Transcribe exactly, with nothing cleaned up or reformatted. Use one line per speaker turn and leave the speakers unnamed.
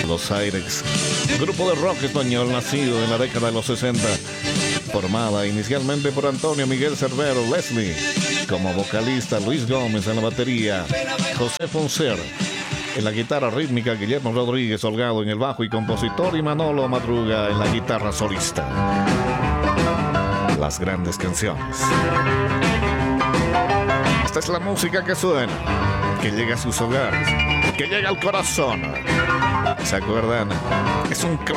Los Aires, grupo de rock español nacido en la década de los sesenta, formada inicialmente por Antonio Miguel Cervero, Leslie, como vocalista Luis Gómez en la batería, José Fonser en la guitarra rítmica, Guillermo Rodríguez Holgado en el bajo y compositor, y Manolo Madruga en la guitarra solista. Las grandes canciones. Esta es la música que suena, que llega a sus hogares, que llega al corazón. ¿Se acuerdan? Es un clásico.